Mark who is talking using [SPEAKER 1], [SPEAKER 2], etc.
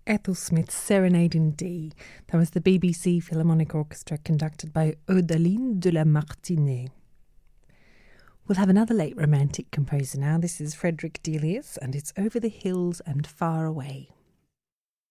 [SPEAKER 1] Ethel Smith's Serenade in D. That was the BBC Philharmonic Orchestra conducted by Odaline de la Martine. We'll have another late romantic composer now. This is Frederick Delius, and it's Over the Hills and Far Away.